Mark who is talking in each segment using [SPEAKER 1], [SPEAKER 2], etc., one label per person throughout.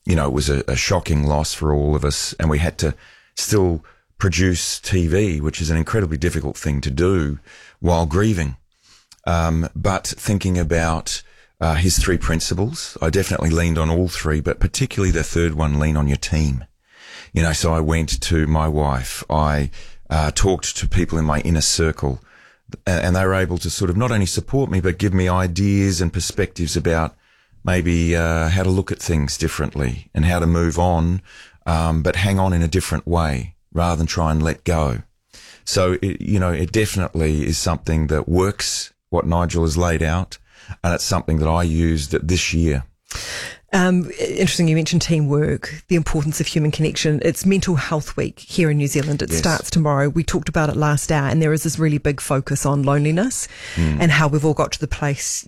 [SPEAKER 1] it was a shocking loss for all of us, and we had to still produce TV, which is an incredibly difficult thing to do while grieving. But thinking about his three principles, I definitely leaned on all three, but particularly the third one, lean on your team. So I went to my wife, I talked to people in my inner circle, and they were able to sort of not only support me, but give me ideas and perspectives about maybe how to look at things differently and how to move on, but hang on in a different way rather than try and let go. So, it definitely is something that works, what Nigel has laid out, and it's something that I used this year.
[SPEAKER 2] Interesting, you mentioned teamwork, the importance of human connection. It's Mental Health Week here in New Zealand. It starts tomorrow. We talked about it last hour, and there is this really big focus on loneliness and how we've all got to the place,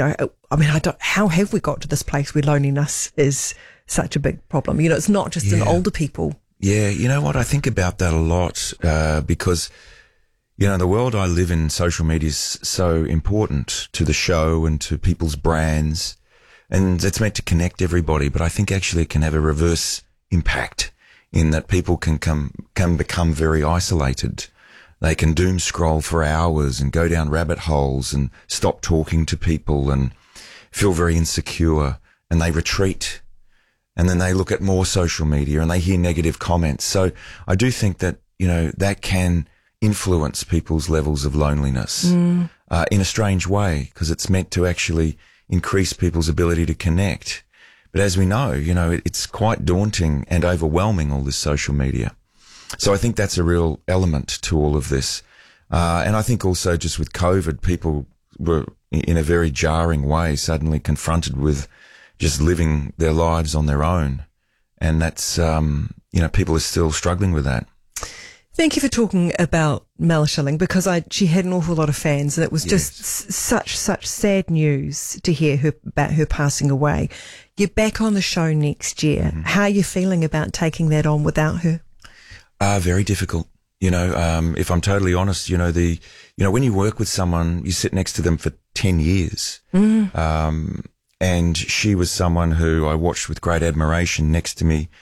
[SPEAKER 2] how have we got to this place where loneliness is such a big problem? It's not just in older people.
[SPEAKER 1] Yeah, you know what? I think about that a lot because, the world I live in, social media is so important to the show and to people's brands. And it's meant to connect everybody, but I think actually it can have a reverse impact in that people can become very isolated. They can doom scroll for hours and go down rabbit holes and stop talking to people and feel very insecure, and they retreat. And then they look at more social media and they hear negative comments. So I do think that, that can influence people's levels of loneliness in a strange way, because it's meant to actually increase people's ability to connect. But as we know, it's quite daunting and overwhelming, all this social media. So I think that's a real element to all of this. And I think also just with COVID, people were in a very jarring way suddenly confronted with just living their lives on their own. And that's, people are still struggling with that.
[SPEAKER 2] Thank you for talking about Mel Schilling, because she had an awful lot of fans, and it was just such sad news to hear about her passing away. You're back on the show next year. Mm-hmm. How are you feeling about taking that on without her?
[SPEAKER 1] Very difficult. If I'm totally honest, when you work with someone, you sit next to them for 10 years. Mm. And she was someone who I watched with great admiration next to me.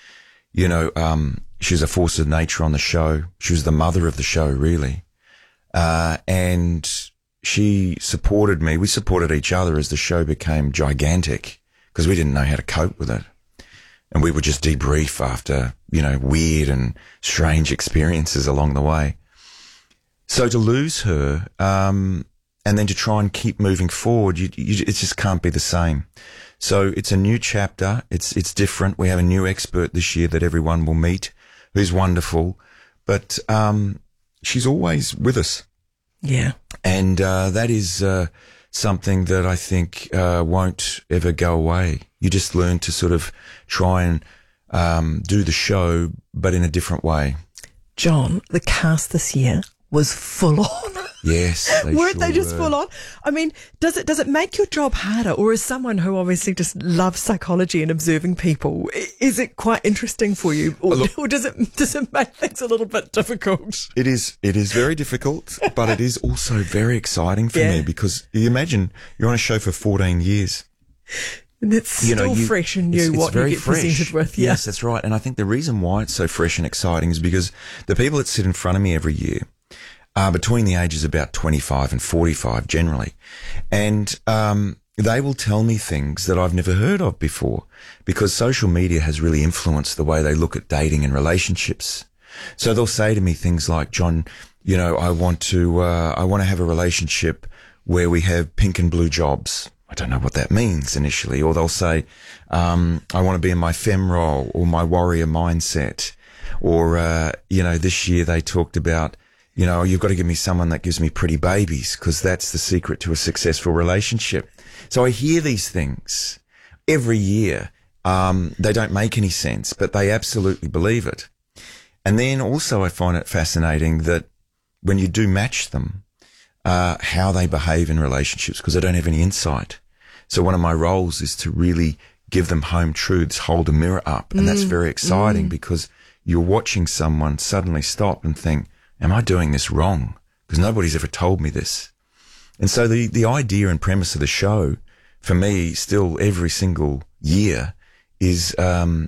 [SPEAKER 1] She was a force of nature on the show. She was the mother of the show, really. And she supported me. We supported each other as the show became gigantic, because we didn't know how to cope with it. And we would just debrief after, weird and strange experiences along the way. So to lose her, and then to try and keep moving forward, it just can't be the same. So it's a new chapter. It's different. We have a new expert this year that everyone will meet, who's wonderful, but she's always with us.
[SPEAKER 2] Yeah.
[SPEAKER 1] And that is something that I think won't ever go away. You just learn to sort of try and do the show, but in a different way.
[SPEAKER 2] John, the cast this year was full on.
[SPEAKER 1] Yes.
[SPEAKER 2] Weren't they just full on? I mean, does it make your job harder? Or as someone who obviously just loves psychology and observing people, is it quite interesting for you? Or does it make things a little bit difficult?
[SPEAKER 1] It is very difficult, but it is also very exciting for me, because you imagine you're on a show for 14 years.
[SPEAKER 2] And it's still fresh and new what you get presented with. Yeah.
[SPEAKER 1] Yes, that's right. And I think the reason why it's so fresh and exciting is because the people that sit in front of me every year are between the ages of about 25 and 45 generally. And they will tell me things that I've never heard of before, because social media has really influenced the way they look at dating and relationships. So they'll say to me things like, John, I want to have a relationship where we have pink and blue jobs. I don't know what that means initially. Or they'll say, I want to be in my femme role or my warrior mindset. Or, this year they talked about, you've got to give me someone that gives me pretty babies, because that's the secret to a successful relationship. So I hear these things every year. They don't make any sense, but they absolutely believe it. And then also I find it fascinating that when you do match them, how they behave in relationships, because I don't have any insight. So one of my roles is to really give them home truths, hold a mirror up. And that's very exciting because you're watching someone suddenly stop and think, am I doing this wrong? Because nobody's ever told me this. And so the idea and premise of the show, for me, still every single year, is